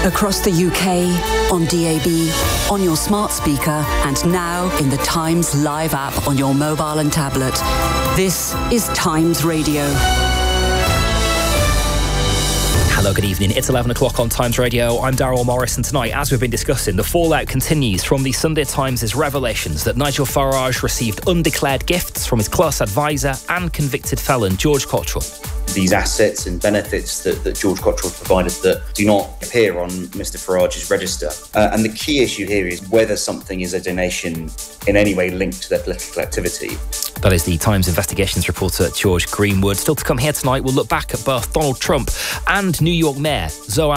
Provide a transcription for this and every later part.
Across the UK, on DAB, on your smart speaker, and now in the Times Live app on your mobile and tablet. This is Times Radio. Hello, good evening. It's 11 o'clock on Times Radio. I'm Daryl Morris, and tonight, as we've been discussing, the fallout continues from the Sunday Times' revelations that Nigel Farage received undeclared gifts from his close advisor and convicted felon George Cottrell. These assets and benefits that George Cottrell provided that do not appear on Mr Farage's register. And the key issue here is whether something is a donation in any way linked to their political activity. That is the Times investigations reporter George Greenwood. Still to come here tonight, we'll look back at both Donald Trump and New York Mayor Zoran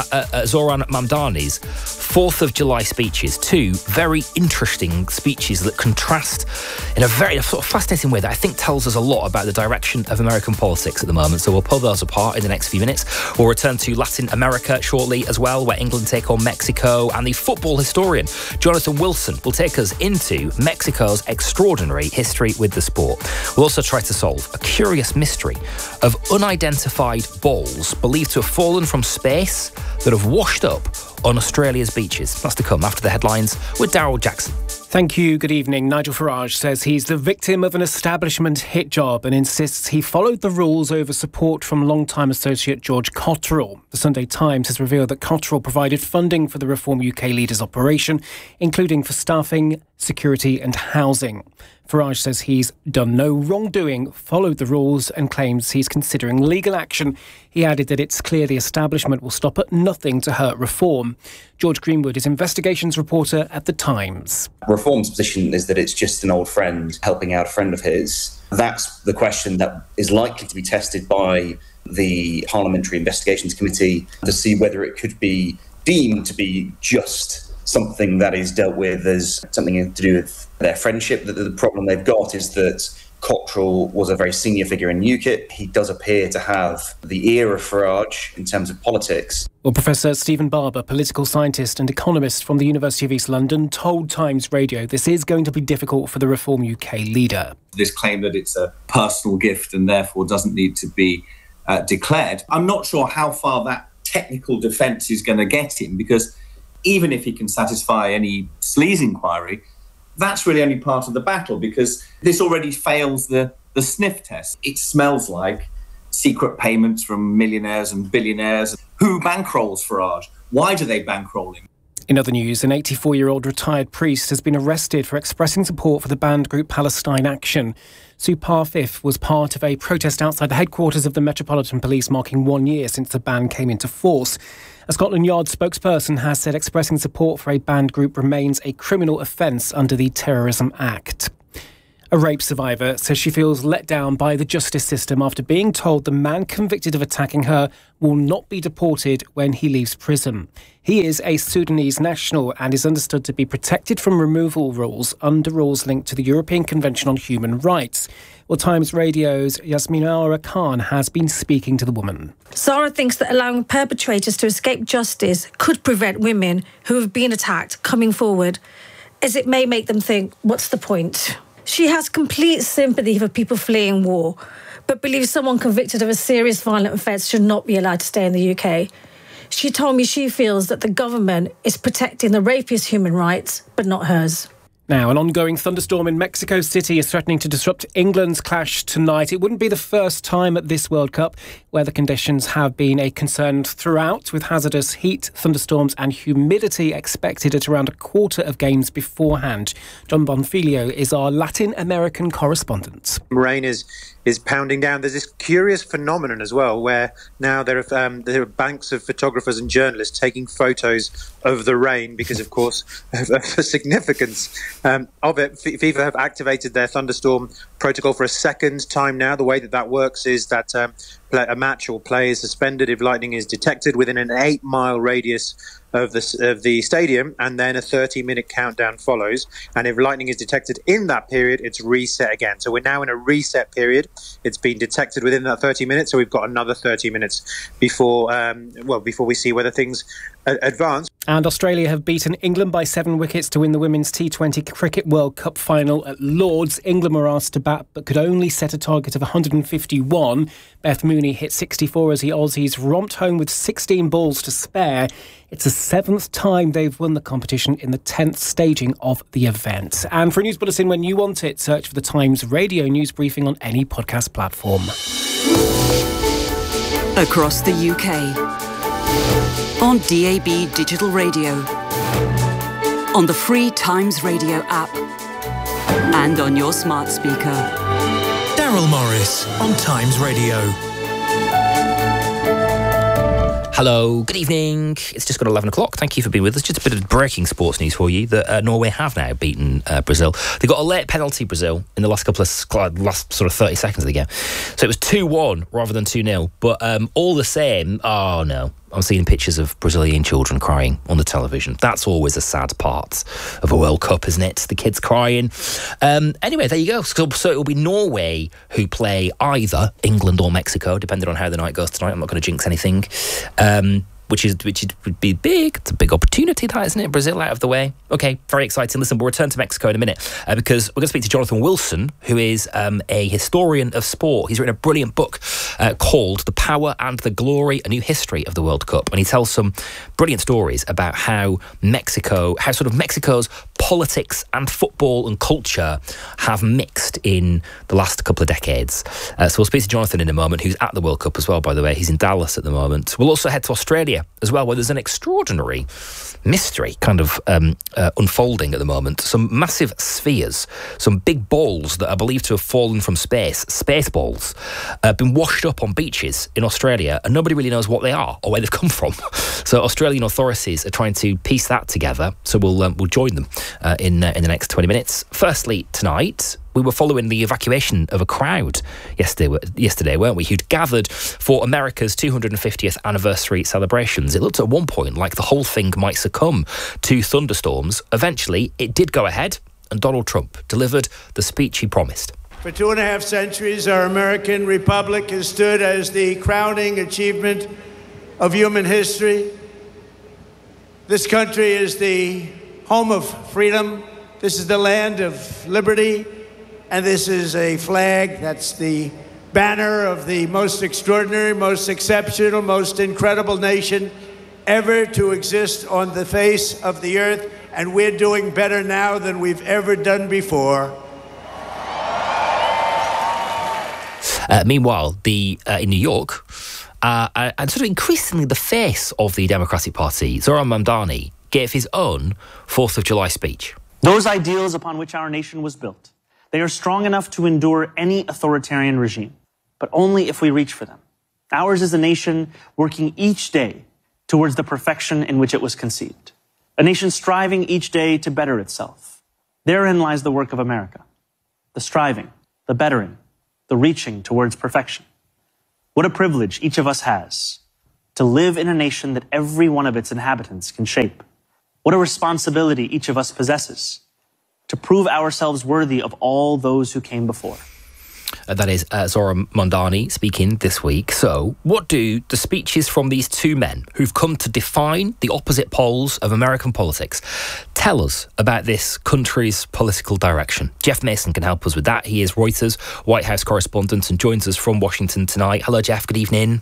Mamdani's 4th of July speeches. Two very interesting speeches that contrast in a very sort of fascinating way that I think tells us a lot about the direction of American politics at the moment. So we'll pull those apart in the next few minutes. We'll return to Latin America shortly as well, where England take on Mexico, and the football historian Jonathan Wilson will take us into Mexico's extraordinary history with the sport. We'll also try to solve a curious mystery of unidentified balls believed to have fallen from space that have washed up on Australia's beaches. That's to come after the headlines with Daryl Jackson. Thank you. Good evening. Nigel Farage says he's the victim of an establishment hit job and insists he followed the rules over support from longtime associate George Cottrell. The Sunday Times has revealed that Cottrell provided funding for the Reform UK leader's operation, including for staffing, security and housing. Farage says he's done no wrongdoing, followed the rules and claims he's considering legal action. He added that it's clear the establishment will stop at nothing to hurt Reform. George Greenwood is investigations reporter at The Times. Reform's position is that it's just an old friend helping out a friend of his. That's the question that is likely to be tested by the Parliamentary Investigations Committee to see whether it could be deemed to be just something that is dealt with as something to do with their friendship. The problem they've got is that Cottrell was a very senior figure in UKIP. He does appear to have the ear of Farage in terms of politics. Well, Professor Stephen Barber, political scientist and economist from the University of East London, told Times Radio this is going to be difficult for the Reform UK leader. This claim that it's a personal gift and therefore doesn't need to be declared, I'm not sure how far that technical defence is going to get him, because even if he can satisfy any sleaze inquiry, that's really only part of the battle, because this already fails the sniff test. It smells like secret payments from millionaires and billionaires. Who bankrolls Farage? Why do they bankroll him? In other news, an 84-year-old retired priest has been arrested for expressing support for the banned group Palestine Action. Sue Parfif was part of a protest outside the headquarters of the Metropolitan Police, marking 1 year since the ban came into force. A Scotland Yard spokesperson has said expressing support for a banned group remains a criminal offence under the Terrorism Act. A rape survivor says she feels let down by the justice system after being told the man convicted of attacking her will not be deported when he leaves prison. He is a Sudanese national and is understood to be protected from removal rules under rules linked to the European Convention on Human Rights. Well, Times Radio's Yasminara Khan has been speaking to the woman. Zara thinks that allowing perpetrators to escape justice could prevent women who have been attacked coming forward, as it may make them think, what's the point? She has complete sympathy for people fleeing war, but believes someone convicted of a serious violent offence should not be allowed to stay in the UK. She told me she feels that the government is protecting the rapist's human rights, but not hers. Now, an ongoing thunderstorm in Mexico City is threatening to disrupt England's clash tonight. It wouldn't be the first time at this World Cup where the conditions have been a concern throughout, with hazardous heat, thunderstorms and humidity expected at around a quarter of games beforehand. John Bonfiglio is our Latin American correspondent. Rain is pounding down. There's this curious phenomenon as well, where now there are banks of photographers and journalists taking photos of the rain because, of course, of the significance of it. FIFA have activated their thunderstorm protocol for a second time now. The way that works is that a match or play is suspended if lightning is detected within an 8-mile radius of the stadium, and then a 30-minute countdown follows. And if lightning is detected in that period, it's reset again. So we're now in a reset period. It's been detected within that 30 minutes, so we've got another 30 minutes before we see whether things advance. And Australia have beaten England by 7 wickets to win the Women's T20 Cricket World Cup final at Lords. England were asked to bat but could only set a target of 151. Beth Mooney hit 64 as the Aussies romped home with 16 balls to spare. It's the 7th time they've won the competition in the 10th staging of the event. And for a news bulletin when you want it, search for the Times Radio News Briefing on any podcast platform. Across the UK. On DAB Digital Radio, on the free Times Radio app, and on your smart speaker. Daryl Morris on Times Radio. Hello, good evening. It's just got 11 o'clock. Thank you for being with us. Just a bit of breaking sports news for you that Norway have now beaten Brazil. They got a late penalty, Brazil, in the last sort of 30 seconds of the game. So it was 2-1 rather than 2-0. But all the same, oh no. I'm seeing pictures of Brazilian children crying on the television. That's always a sad part of a World Cup, isn't it? The kids crying. Anyway, there you go. So it will be Norway who play either England or Mexico, depending on how the night goes tonight. I'm not going to jinx anything. Which would be big. It's a big opportunity, that, isn't it? Brazil out of the way. Okay, very exciting. Listen, we'll return to Mexico in a minute because we're going to speak to Jonathan Wilson, who is a historian of sport. He's written a brilliant book called The Power and the Glory, A New History of the World Cup. And he tells some brilliant stories about how Mexico's politics and football and culture have mixed in the last couple of decades. So we'll speak to Jonathan in a moment, who's at the World Cup as well, by the way. He's in Dallas at the moment. We'll also head to Australia as well, where there's an extraordinary mystery kind of unfolding at the moment. Some massive spheres, some big balls that are believed to have fallen from space balls, been washed up on beaches in Australia, and nobody really knows what they are or where they've come from. So Australian authorities are trying to piece that together. So we'll join them in the next 20 minutes. Firstly, tonight, we were following the evacuation of a crowd yesterday, weren't we, who'd gathered for America's 250th anniversary celebrations. It looked at one point like the whole thing might succumb to thunderstorms. Eventually, it did go ahead, and Donald Trump delivered the speech he promised. For 2.5 centuries, our American republic has stood as the crowning achievement of human history. This country is the home of freedom. This is the land of liberty. And this is a flag that's the banner of the most extraordinary, most exceptional, most incredible nation ever to exist on the face of the earth. And we're doing better now than we've ever done before. Meanwhile, in New York, and sort of increasingly the face of the Democratic Party, Zoran Mamdani, gave his own 4th of July speech. Those ideals upon which our nation was built, they are strong enough to endure any authoritarian regime, but only if we reach for them. Ours is a nation working each day towards the perfection in which it was conceived. A nation striving each day to better itself. Therein lies the work of America. The striving, the bettering, the reaching towards perfection. What a privilege each of us has to live in a nation that every one of its inhabitants can shape. What a responsibility each of us possesses to prove ourselves worthy of all those who came before. That is Zoran Mamdani speaking this week. So, what do the speeches from these two men who've come to define the opposite poles of American politics tell us about this country's political direction? Jeff Mason can help us with that. He is Reuters White House correspondent and joins us from Washington tonight. Hello, Jeff. Good evening.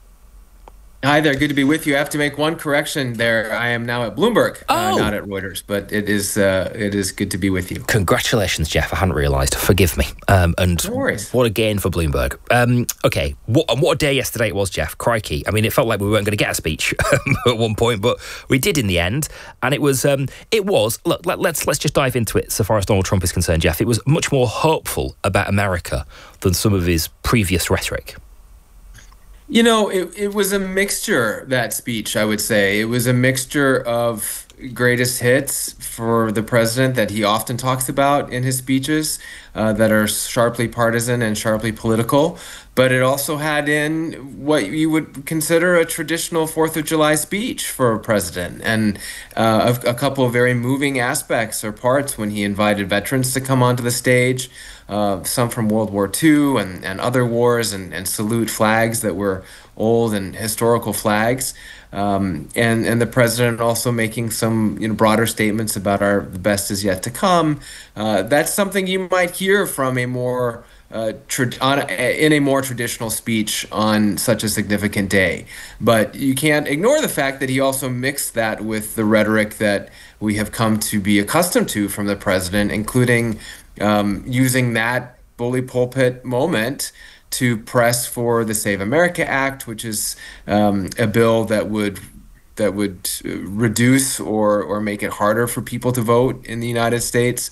Hi there, good to be with you. I have to make one correction there. I am now at Bloomberg, not at Reuters, but it is good to be with you. Congratulations, Jeff. I hadn't realised. Forgive me. And no worries. What a gain for Bloomberg. Okay, what a day yesterday it was, Jeff. Crikey. I mean, it felt like we weren't going to get a speech at one point, but we did in the end. And it was. Look, let's just dive into it. So far as Donald Trump is concerned, Jeff, it was much more hopeful about America than some of his previous rhetoric. You know, it was a mixture, that speech, I would say. It was a mixture of greatest hits for the president that he often talks about in his speeches that are sharply partisan and sharply political. But it also had in what you would consider a traditional 4th of July speech for a president, and a couple of very moving aspects or parts when he invited veterans to come onto the stage, some from World War II and other wars, and salute flags that were old and historical flags. And the president also making some broader statements about the best is yet to come. That's something you might hear from a more in a more traditional speech on such a significant day. But you can't ignore the fact that he also mixed that with the rhetoric that we have come to be accustomed to from the president, including using that bully pulpit moment to press for the Save America Act, which is a bill that would reduce or make it harder for people to vote in the United States,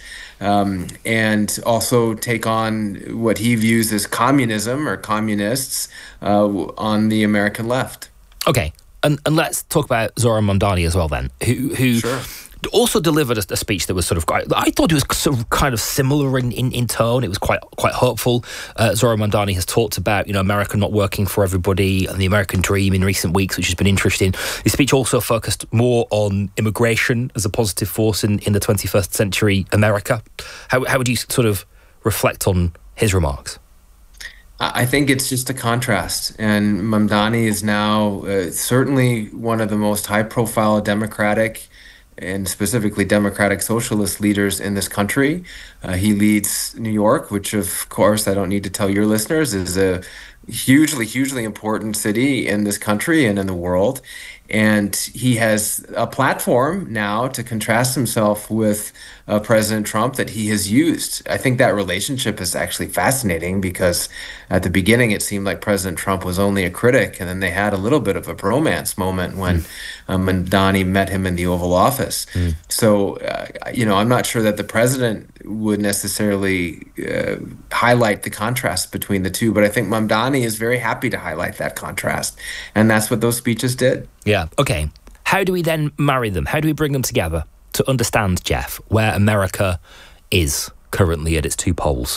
and also take on what he views as communism or communists on the American left. Okay, and let's talk about Zohran Mamdani as well then, who Sure. also delivered a speech that was sort of, I thought it was sort of kind of similar in tone. It was quite hopeful. Zohran Mamdani has talked about, America not working for everybody and the American dream in recent weeks, which has been interesting. His speech also focused more on immigration as a positive force in the 21st century America. How would you sort of reflect on his remarks? I think it's just a contrast, and Mamdani is now certainly one of the most high-profile Democratic and specifically Democratic Socialist leaders in this country. He leads New York, which, of course, I don't need to tell your listeners, is a hugely, hugely important city in this country and in the world. And he has a platform now to contrast himself with President Trump that he has used. I think that relationship is actually fascinating because at the beginning it seemed like President Trump was only a critic, and then they had a little bit of a bromance moment when Mamdani met him in the Oval Office. So, I'm not sure that the president would necessarily highlight the contrast between the two, but I think Mamdani is very happy to highlight that contrast, and that's what those speeches did. Yeah, okay. How do we then marry them? How do we bring them together to understand, Jeff, where America is currently at its two poles?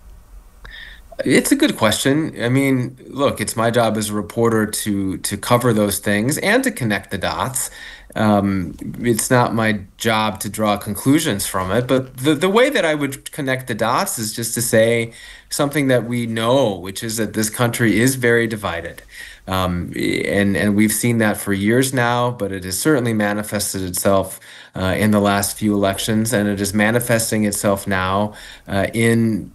It's a good question. I mean, look, it's my job as a reporter to cover those things and to connect the dots. It's not my job to draw conclusions from it, but the way that I would connect the dots is just to say something that we know, which is that this country is very divided. And we've seen that for years now, but it has certainly manifested itself in the last few elections, and it is manifesting itself now in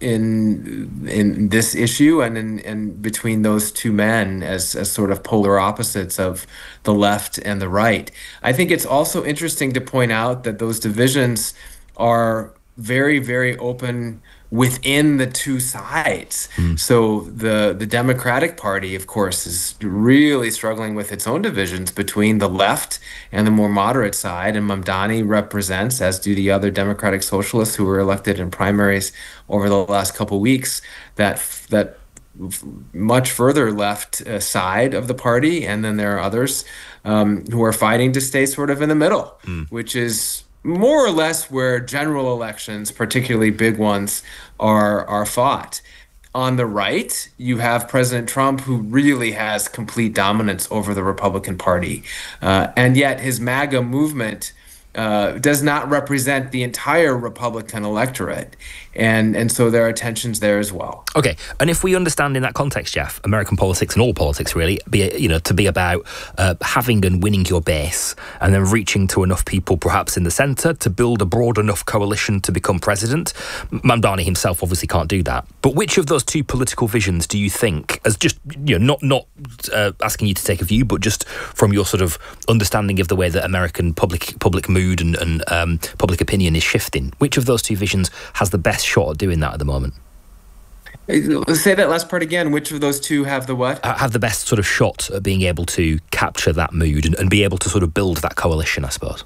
this issue and in between those two men as sort of polar opposites of the left and the right. I think it's also interesting to point out that those divisions are very, very open within the two sides. So the Democratic Party, of course, is really struggling with its own divisions between the left and the more moderate side, and Mamdani represents, as do the other Democratic Socialists who were elected in primaries over the last couple weeks, that much further left side of the party. And then there are others who are fighting to stay sort of in the middle, which is more or less where general elections, particularly big ones, are fought. On the right, you have President Trump, who really has complete dominance over the Republican Party. And yet his MAGA movement does not represent the entire Republican electorate. And so there are tensions there as well. Okay, and if we understand in that context, Jeff, American politics and all politics really, to be about having and winning your base and then reaching to enough people perhaps in the centre to build a broad enough coalition to become president. Mamdani himself obviously can't do that. But which of those two political visions do you think, as just, not asking you to take a view, but just from your sort of understanding of the way that American public mood and public opinion is shifting, which of those two visions has the best shot at doing that at the moment? Say that last part again. Which of those two have the what? Have the best sort of shot at being able to capture that mood and be able to sort of build that coalition, I suppose.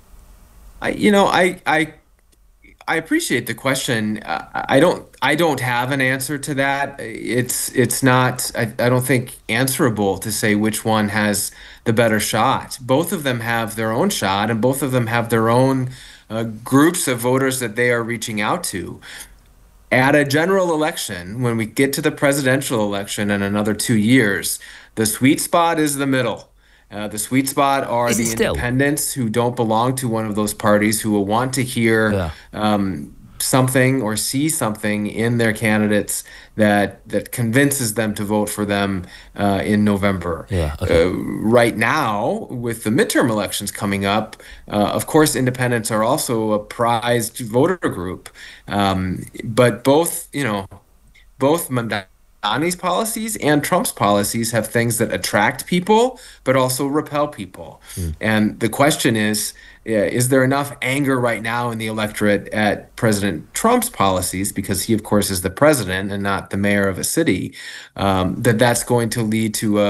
I appreciate the question. I don't have an answer to that. It's not, I don't think, answerable to say which one has the better shot. Both of them have their own shot, and both of them have their own groups of voters that they are reaching out to. At a general election, when we get to the presidential election in another 2 years, the sweet spot is the middle. The sweet spot are the independents who don't belong to one of those parties, who will want to hear something or see something in their candidates that convinces them to vote for them in November. Yeah, okay. Right now, with the midterm elections coming up, of course, independents are also a prized voter group. But both Mamdani's policies and Trump's policies have things that attract people, but also repel people. And the question is there enough anger right now in the electorate at President Trump's policies, because he, of course, is the president and not the mayor of a city, that's going to lead to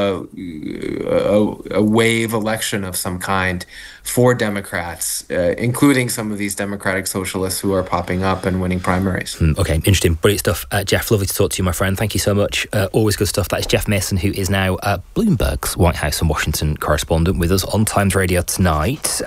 a wave election of some kind for Democrats, including some of these Democratic socialists who are popping up and winning primaries. Okay, interesting. Brilliant stuff. Jeff, lovely to talk to you, my friend. Thank you so much. Always good stuff. That is Jeff Mason, who is now Bloomberg's White House and Washington correspondent with us on Times Radio tonight.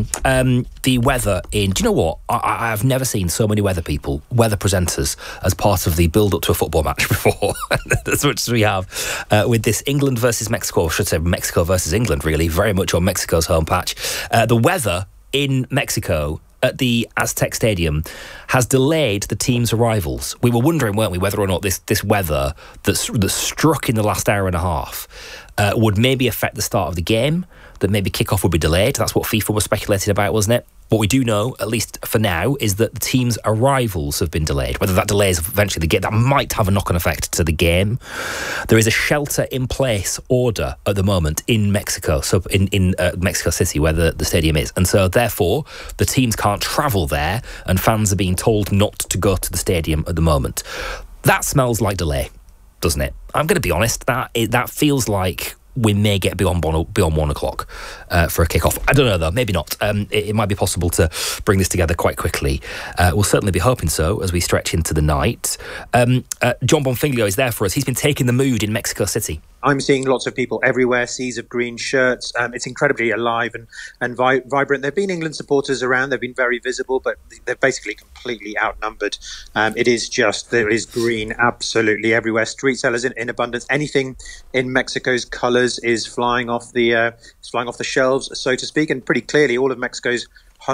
The weather do you know what? I've never seen so many weather presenters, as part of the build-up to a football match before, as much as we have with this England versus Mexico, or I should say Mexico versus England, really, very much on Mexico's home patch. The weather in Mexico at the Aztec Stadium has delayed the team's arrivals. We were wondering, weren't we, whether or not this weather that struck in the last hour and a half would maybe affect the start of the game, that maybe kickoff would be delayed. That's what FIFA was speculating about, wasn't it? What we do know, at least for now, is that the team's arrivals have been delayed. Whether that delays eventually the game, that might have a knock-on effect to the game. There is a shelter-in-place order at the moment in Mexico, so in Mexico City, where the stadium is. And so, therefore, the teams can't travel there, and fans are being told not to go to the stadium at the moment. That smells like delay, doesn't it? I'm going to be honest, that feels like we may get beyond 1 o'clock for a kickoff. I don't know, though. Maybe not. It might be possible to bring this together quite quickly. We'll certainly be hoping so as we stretch into the night. John Bonfiglio is there for us. He's been taking the mood in Mexico City. I'm seeing lots of people everywhere, seas of green shirts. It's incredibly alive and vibrant. There have been England supporters around. They've been very visible, but they're basically completely outnumbered. There is green absolutely everywhere. Street sellers in abundance. Anything in Mexico's colours is flying off the shelves, so to speak. And pretty clearly, all of Mexico's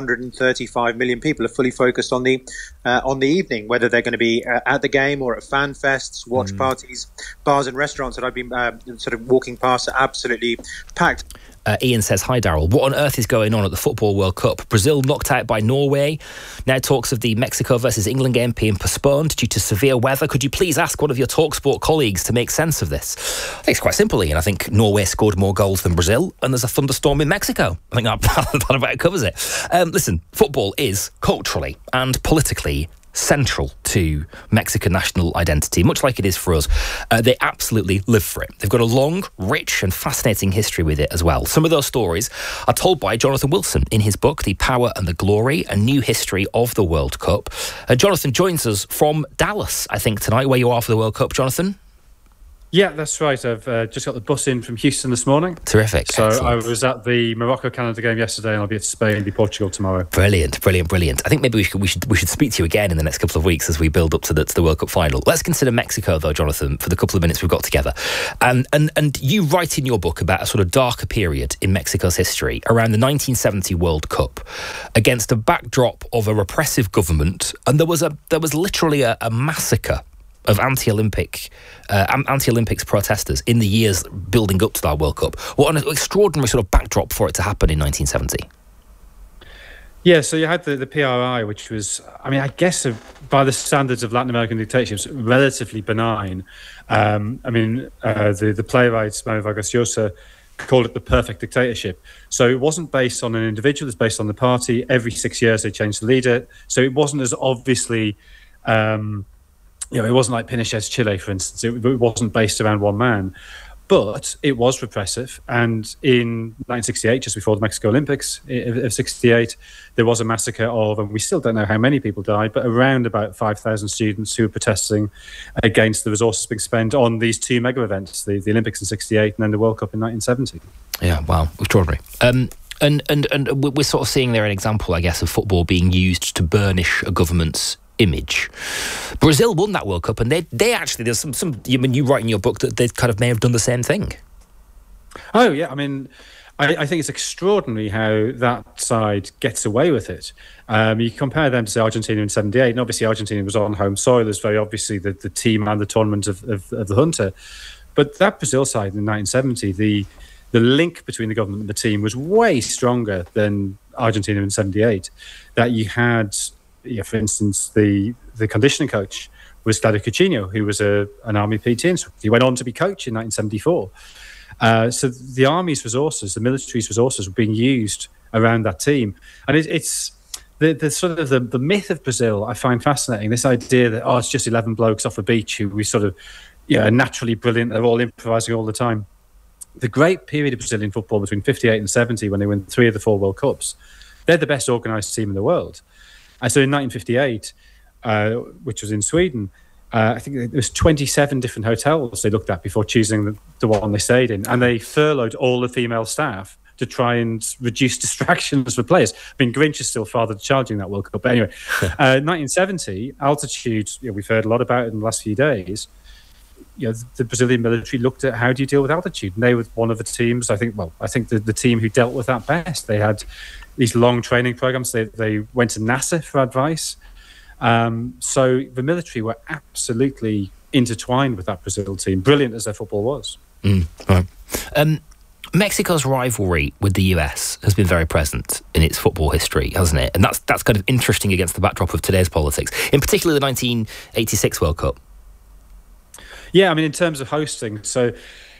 135 million people are fully focused on the evening, whether they're going to be at the game or at fan fests, watch parties, bars and restaurants that I've been sort of walking past are absolutely packed. Ian says, hi Daryl, what on earth is going on at the Football World Cup? Brazil knocked out by Norway. Now talks of the Mexico versus England game being postponed due to severe weather. Could you please ask one of your TalkSport colleagues to make sense of this? I think it's quite simple, Ian. I think Norway scored more goals than Brazil, and there's a thunderstorm in Mexico. I think that about covers it. Listen, football is culturally and politically central to Mexican national identity, much like it is for us. They absolutely live for it. They've got a long, rich and fascinating history with it as well. Some of those stories are told by Jonathan Wilson in his book, The Power and the Glory, A New History of the World Cup. Jonathan joins us from Dallas, I think, tonight, where you are for the World Cup, Jonathan. Yeah, that's right. I've just got the bus in from Houston this morning. Terrific. So excellent. I was at the Morocco-Canada game yesterday, and I'll be at Spain v Portugal tomorrow. Brilliant. I think maybe we should speak to you again in the next couple of weeks as we build up to the World Cup final. Let's consider Mexico, though, Jonathan, for the couple of minutes we've got together. And you write in your book about a sort of darker period in Mexico's history around the 1970 World Cup, against a backdrop of a repressive government, and there was literally a massacre of anti-Olympics protesters in the years building up to that World Cup. What an extraordinary sort of backdrop for it to happen in 1970. Yeah, so you had the PRI, which was, I guess, by the standards of Latin American dictatorships, relatively benign. The playwright Mario Vargas Llosa called it the perfect dictatorship. So it wasn't based on an individual, it's based on the party. Every 6 years they changed the leader. So it wasn't as obviously... it wasn't like Pinochet's Chile, for instance. It wasn't based around one man. But it was repressive. And in 1968, just before the Mexico Olympics of 68, there was a massacre of, and we still don't know how many people died, but around about 5,000 students who were protesting against the resources being spent on these two mega events, the Olympics in 68 and then the World Cup in 1970. Yeah, wow, extraordinary. And we're sort of seeing there an example, I guess, of football being used to burnish a government's image. Brazil won that World Cup, and they actually, there's some you write in your book that they kind of may have done the same thing. Oh yeah, I think it's extraordinary how that side gets away with it. You compare them to, say, Argentina in 78, and obviously Argentina was on home soil. It's very obviously the team and the tournament of the Junta. But that Brazil side in 1970, the link between the government and the team was way stronger than Argentina in 78. That you had, for instance, the conditioning coach was Stadio Coutinho, who was an army PT instructor. He went on to be coach in 1974. So the army's resources, the military's resources, were being used around that team, and it's the sort of the myth of Brazil I find fascinating. This idea that it's just 11 blokes off a beach who we sort of are naturally brilliant. They're all improvising all the time. The great period of Brazilian football between 58 and 70, when they win 3 of the 4 World Cups, they're the best organised team in the world. And so in 1958, which was in Sweden, I think there was 27 different hotels they looked at before choosing the one they stayed in, and they furloughed all the female staff to try and reduce distractions for players. I mean, Grinch is still father to child during that World Cup. But anyway, 1970, altitude, we've heard a lot about it in the last few days. The Brazilian military looked at how do you deal with altitude, and they were one of the teams. I think the team who dealt with that best. They had these long training programs. They went to NASA for advice. So the military were absolutely intertwined with that Brazil team, brilliant as their football was. Right. Mexico's rivalry with the US has been very present in its football history, hasn't it? And that's kind of interesting against the backdrop of today's politics, in particular the 1986 World Cup. Yeah, I mean, in terms of hosting, so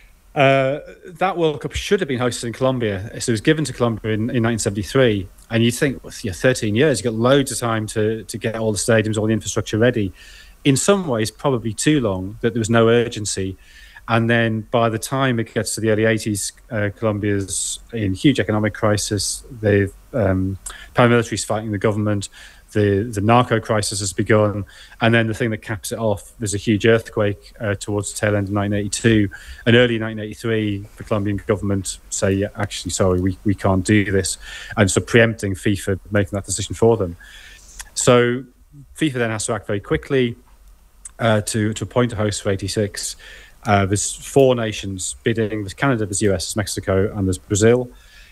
that World Cup should have been hosted in Colombia. So it was given to Colombia in 1973. And you think, 13 years, you've got loads of time to get all the stadiums, all the infrastructure ready. In some ways, probably too long, that there was no urgency. And then by the time it gets to the early 80s, Colombia's in huge economic crisis. The paramilitary's fighting the government. The narco crisis has begun. And then the thing that caps it off, there's a huge earthquake towards the tail end of 1982. And early 1983, the Colombian government say, actually, sorry, we can't do this. And so preempting FIFA, making that decision for them. So FIFA then has to act very quickly to appoint a host for 86. There's 4 nations bidding. There's Canada, there's US, there's Mexico, and there's Brazil.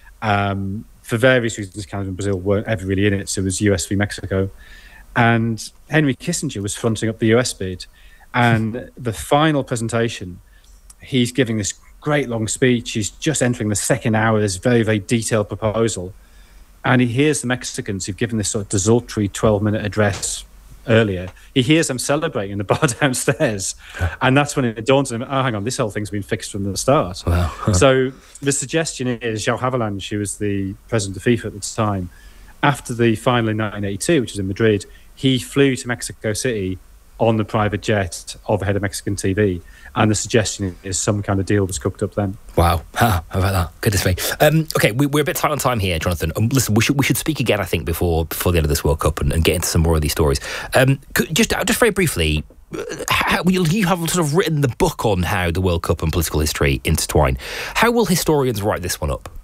For various reasons, Canada and Brazil weren't ever really in it, so it was US v Mexico. And Henry Kissinger was fronting up the US bid. And the final presentation, he's giving this great long speech. He's just entering the second hour, this very, very detailed proposal. And he hears the Mexicans who've given this sort of desultory 12-minute address earlier. He hears them celebrating in the bar downstairs. And that's when it dawns on him, hang on, this whole thing's been fixed from the start. Wow. So the suggestion is, João Havelange, who was the president of FIFA at the time, after the final in 1982, which was in Madrid, he flew to Mexico City on the private jet overhead of Mexican TV. And the suggestion is some kind of deal was cooked up then. Wow. How about that? Goodness me. Okay, we're a bit tight on time here, Jonathan. Listen, we should speak again, I think, before the end of this World Cup and get into some more of these stories. Just very briefly, you have sort of written the book on how the World Cup and political history intertwine. How will historians write this one up?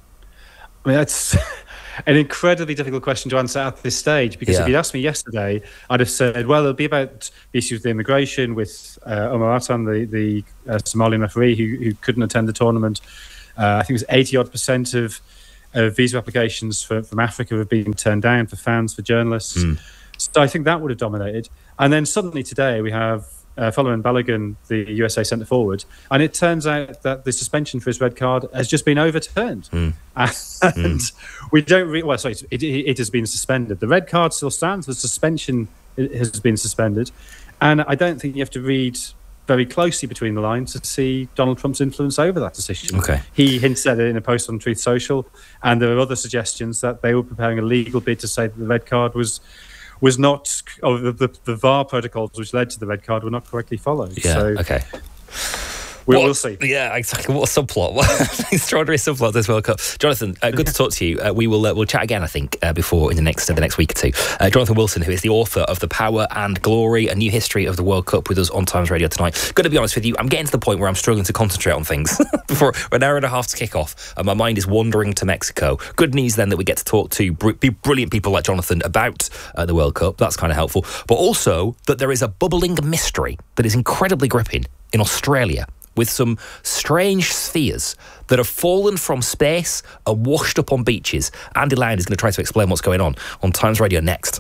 I mean, that's an incredibly difficult question to answer at this stage, because if you'd asked me yesterday, I'd have said, well, it'll be about the issues of the immigration with Omar Atan, the Somalian referee who couldn't attend the tournament. I think it was 80-odd% of visa applications from Africa have been turned down for fans, for journalists. So I think that would have dominated. And then suddenly today we have Folarin Balogun, the USA centre forward, and it turns out that the suspension for his red card has just been overturned. And we don't it has been suspended. The red card still stands, the suspension has been suspended. And I don't think you have to read very closely between the lines to see Donald Trump's influence over that decision. Okay. He hints at it in a post on Truth Social, and there are other suggestions that they were preparing a legal bid to say that the red card was not, or the VAR protocols which led to the red card were not correctly followed. Yeah, so okay. We'll see. Yeah, exactly. What a subplot. What an extraordinary subplot this World Cup. Jonathan, good to talk to you. We'll chat again, I think, before in the next week or two. Jonathan Wilson, who is the author of The Power and Glory, a new history of the World Cup, with us on Times Radio tonight. Got to be honest with you, I'm getting to the point where I'm struggling to concentrate on things before an hour and a half to kick off, and my mind is wandering to Mexico. Good news then that we get to talk to brilliant people like Jonathan about the World Cup. That's kind of helpful. But also that there is a bubbling mystery that is incredibly gripping in Australia, with some strange spheres that have fallen from space and washed up on beaches. Andy Lound is going to try to explain what's going on Times Radio next.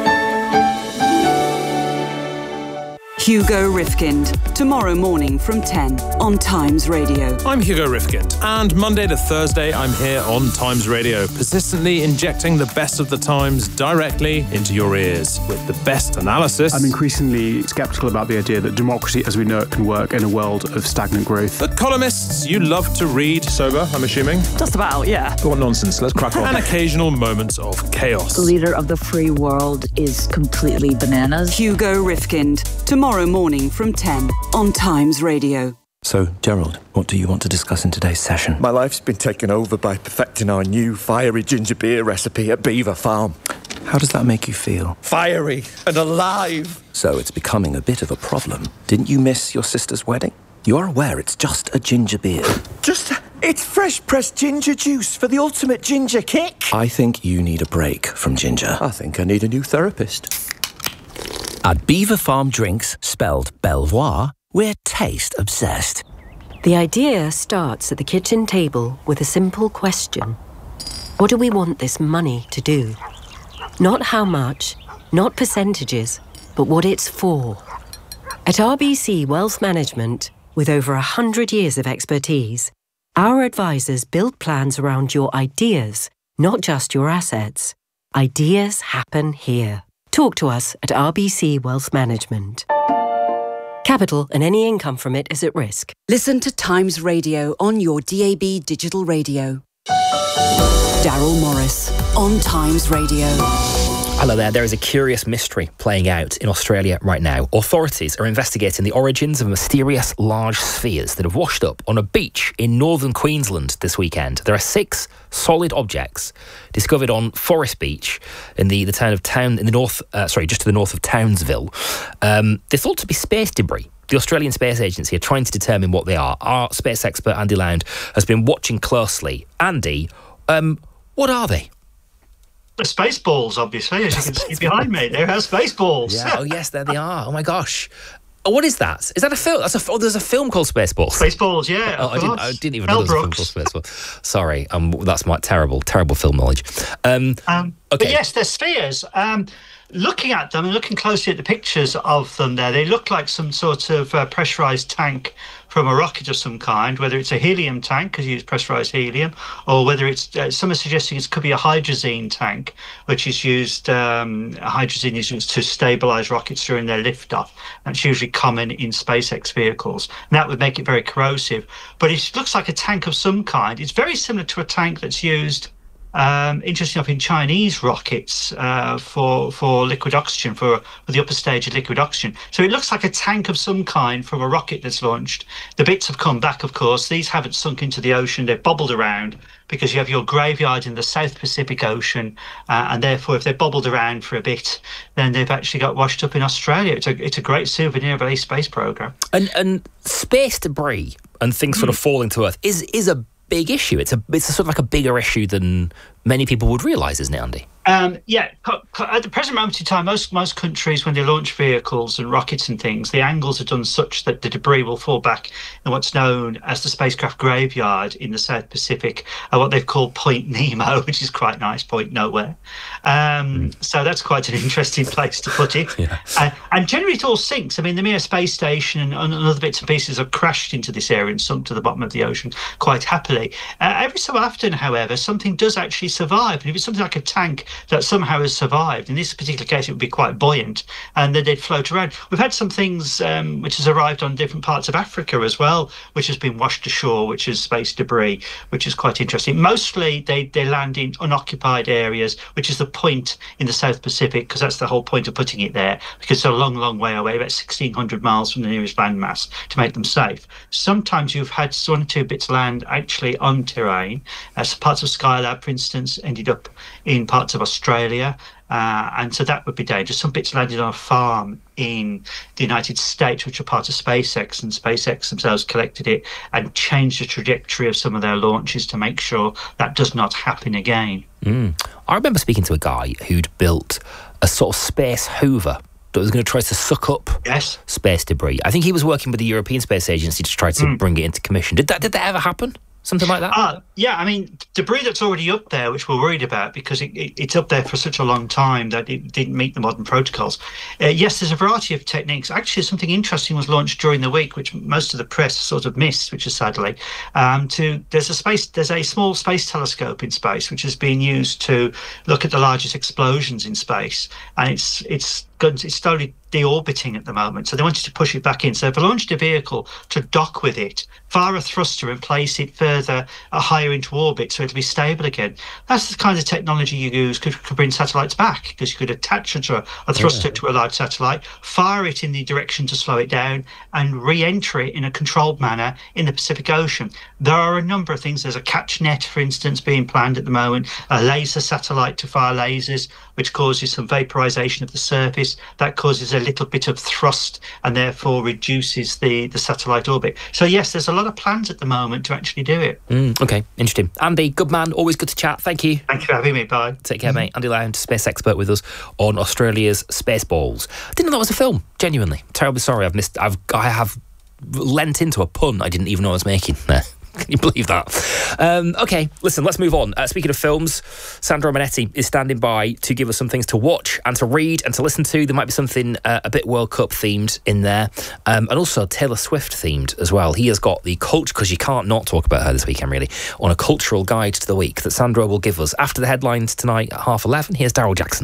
Hugo Rifkind, tomorrow morning from 10 on Times Radio. I'm Hugo Rifkind, and Monday to Thursday I'm here on Times Radio, persistently injecting the best of the Times directly into your ears with the best analysis. I'm increasingly sceptical about the idea that democracy as we know it can work in a world of stagnant growth. The columnists you love to read. Sober, I'm assuming? Just about, yeah. What nonsense, let's crack on. And occasional moments of chaos. The leader of the free world is completely bananas. Hugo Rifkind, tomorrow morning from 10 on Times Radio. So, Gerald, what do you want to discuss in today's session? My life's been taken over by perfecting our new fiery ginger beer recipe at Beaver Farm. How does that make you feel? Fiery and alive! So it's becoming a bit of a problem. Didn't you miss your sister's wedding? You are aware it's just a ginger beer. It's fresh pressed ginger juice for the ultimate ginger kick. I think you need a break from ginger. I think I need a new therapist. At Beaver Farm Drinks, spelled Belvoir, we're taste obsessed. The idea starts at the kitchen table with a simple question. What do we want this money to do? Not how much, not percentages, but what it's for. At RBC Wealth Management, with over 100 years of expertise, our advisors build plans around your ideas, not just your assets. Ideas happen here. Talk to us at RBC Wealth Management. Capital and any income from it is at risk. Listen to Times Radio on your DAB digital radio. Daryl Morris on Times Radio. Hello there. There is a curious mystery playing out in Australia right now. Authorities are investigating the origins of mysterious large spheres that have washed up on a beach in northern Queensland this weekend. There are 6 solid objects discovered on Forest Beach in the town of just to the north of Townsville. They're thought to be space debris. The Australian Space Agency are trying to determine what they are. Our space expert Andy Lound has been watching closely. Andy, what are they? The Spaceballs, obviously, as you can see behind me. There are Spaceballs. Yeah. Oh, yes, there they are. Oh, my gosh. Oh, what is that? Is that a film? There's a film called Spaceballs. Spaceballs, yeah. I didn't even know there was a film called Spaceballs. Sorry, that's my terrible film knowledge. Okay. But yes, they're spheres. Looking at them and looking closely at the pictures of them there, they look like some sort of pressurized tank from a rocket of some kind, whether it's a helium tank, because you use pressurized helium, or whether it's, some are suggesting it could be a hydrazine tank, which is used, hydrazine is used to stabilize rockets during their liftoff. That's usually common in SpaceX vehicles. And that would make it very corrosive. But it looks like a tank of some kind. It's very similar to a tank that's used, interesting enough, in Chinese rockets for liquid oxygen, for the upper stage of liquid oxygen. So it looks like a tank of some kind from a rocket that's launched. The bits have come back, of course. These haven't sunk into the ocean. They've bobbled around because you have your graveyard in the South Pacific Ocean, and therefore if they've bobbled around for a bit, then they've actually got washed up in Australia. It's a great souvenir of a space program. And space debris and things sort of falling to Earth is a big issue. It's a sort of like a bigger issue than many people would realise, isn't it, Andy? Yeah, at the present moment in time, most countries, when they launch vehicles and rockets and things, the angles are done such that the debris will fall back in what's known as the spacecraft graveyard in the South Pacific, what they've called Point Nemo, which is quite nice, Point Nowhere. So that's quite an interesting place to put it. Yeah. And generally it all sinks. I mean, the Mir space station and other bits and pieces have crashed into this area and sunk to the bottom of the ocean quite happily. Every so often, however, something does actually survive. And if it's something like a tank that somehow has survived, in this particular case it would be quite buoyant, and then they'd float around. We've had some things which has arrived on different parts of Africa as well, which has been washed ashore, which is space debris, which is quite interesting. Mostly they land in unoccupied areas, which is the point in the South Pacific, because that's the whole point of putting it there, because it's a long, long way away, about 1,600 miles from the nearest landmass, to make them safe. Sometimes you've had 1 or 2 bits land actually on terrain. So parts of Skylab, for instance, ended up in parts of Australia, and so that would be dangerous. Some bits landed on a farm in the United States, which are part of SpaceX, and SpaceX themselves collected it and changed the trajectory of some of their launches to make sure that does not happen again. I remember speaking to a guy who'd built a sort of space Hoover that was going to try to suck up space debris. I think he was working with the European Space Agency to try to bring it into commission. Did that ever happen? Something like that? Yeah, I mean, debris that's already up there, which we're worried about because it's up there for such a long time that it didn't meet the modern protocols. Yes, there's a variety of techniques. Actually, something interesting was launched during the week, which most of the press sort of missed, which is sadly. There's a small space telescope in space, which is being used to look at the largest explosions in space. And it's slowly deorbiting at the moment, so they wanted to push it back in. So they launched a vehicle to dock with it, fire a thruster and place it further higher into orbit so it'll be stable again. That's the kind of technology you use could bring satellites back, because you could attach a thruster to a large satellite, fire it in the direction to slow it down, and re-enter it in a controlled manner in the Pacific Ocean. There are a number of things. There's a catch net, for instance, being planned at the moment, a laser satellite to fire lasers, which causes some vaporization of the surface. That causes a little bit of thrust and therefore reduces the satellite orbit. So yes, there's a lot of plans at the moment to actually do it. Okay, interesting. Andy, good man, always good to chat. Thank you. Thank you for having me. Bye. Take care, mate. Andy Lound, space expert with us on Australia's Spaceballs. I didn't know that was a film, genuinely. Terribly sorry, I have lent into a pun I didn't even know I was making there. Can you believe that? Okay, listen, let's move on. Speaking of films, Sandro Manetti is standing by to give us some things to watch and to read and to listen to. There might be something a bit World Cup themed in there, and also Taylor Swift themed as well. He has got the culture, because you can't not talk about her this weekend, really, on a cultural guide to the week that Sandro will give us after the headlines tonight at 11:30. Here's Daryl Jackson.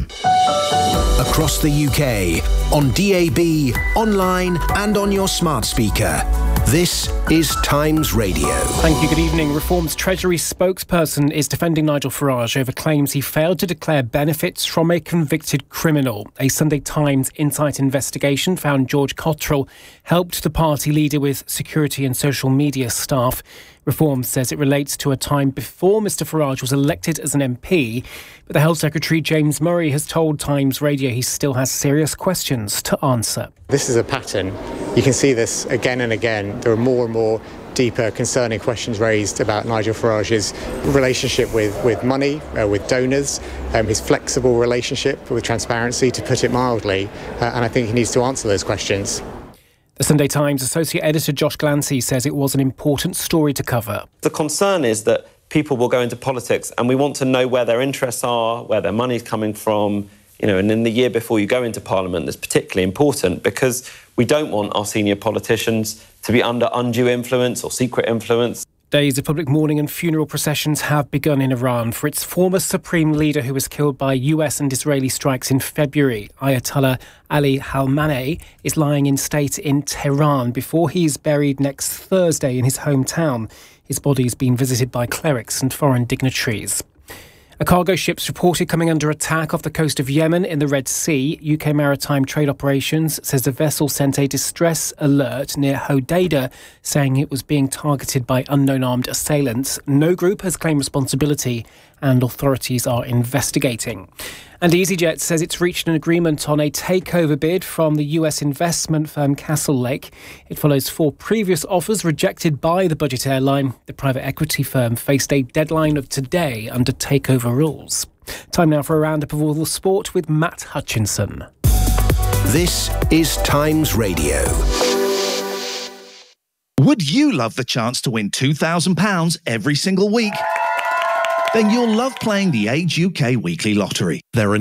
Across the UK, on DAB, online and on your smart speaker. This is Times Radio. Thank you, good evening. Reform's Treasury spokesperson is defending Nigel Farage over claims he failed to declare benefits from a convicted criminal. A Sunday Times Insight investigation found George Cottrell helped the party leader with security and social media staff. Reform says it relates to a time before Mr Farage was elected as an MP, but the Health Secretary James Murray has told Times Radio he still has serious questions to answer. This is a pattern. You can see this again and again. There are more and more deeper, concerning questions raised about Nigel Farage's relationship with money, with donors, his flexible relationship with transparency, to put it mildly, and I think he needs to answer those questions. The Sunday Times associate editor Josh Glancy says it was an important story to cover. The concern is that people will go into politics and we want to know where their interests are, where their money's coming from, and in the year before you go into Parliament, that's particularly important because we don't want our senior politicians to be under undue influence or secret influence. Days of public mourning and funeral processions have begun in Iran for its former supreme leader who was killed by US and Israeli strikes in February. Ayatollah Ali Khamenei is lying in state in Tehran before he is buried next Thursday in his hometown. His body is being visited by clerics and foreign dignitaries. A cargo ship's reported coming under attack off the coast of Yemen in the Red Sea. UK Maritime Trade Operations says the vessel sent a distress alert near Hodeidah, saying it was being targeted by unknown armed assailants. No group has claimed responsibility and authorities are investigating. And EasyJet says it's reached an agreement on a takeover bid from the US investment firm Castlelake. It follows 4 previous offers rejected by the budget airline. The private equity firm faced a deadline of today under takeover rules. Time now for a roundup of all the sport with Matt Hutchinson. This is Times Radio. Would you love the chance to win £2,000 every single week? Then you'll love playing the Age UK Weekly Lottery. There are